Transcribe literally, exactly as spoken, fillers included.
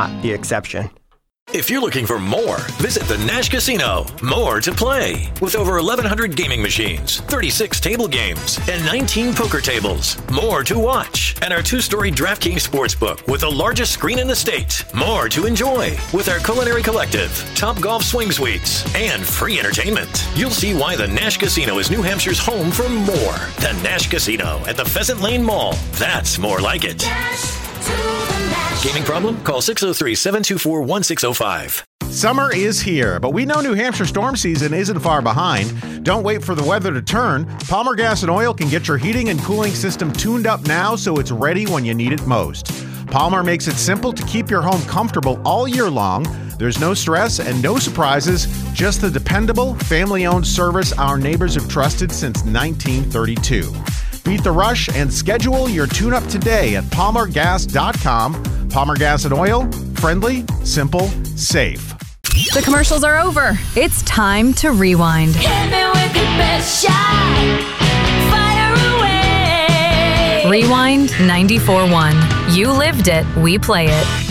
not the exception. If you're looking for more, visit the Nash Casino. More to play. With over eleven hundred gaming machines, thirty-six table games, and nineteen poker tables. More to watch. And our two-story DraftKings Sportsbook with the largest screen in the state. More to enjoy. With our Culinary Collective, Top Golf Swing Suites, and free entertainment. You'll see why the Nash Casino is New Hampshire's home for more. The Nash Casino at the Pheasant Lane Mall. That's more like it. Gaming problem? Call six oh three, seven two four, one six oh five. Summer is here, but we know New Hampshire storm season isn't far behind. Don't wait for the weather to turn. Palmer Gas and Oil can get your heating and cooling system tuned up now so it's ready when you need it most. Palmer makes it simple to keep your home comfortable all year long. There's no stress and no surprises, just the dependable, family-owned service our neighbors have trusted since nineteen thirty-two. Beat the rush and schedule your tune-up today at palmer gas dot com. Palmer Gas and Oil, friendly, simple, safe. The commercials are over. It's time to rewind. Hit me with your best shot. Fire away. Rewind ninety-four point one. You lived it, we play it.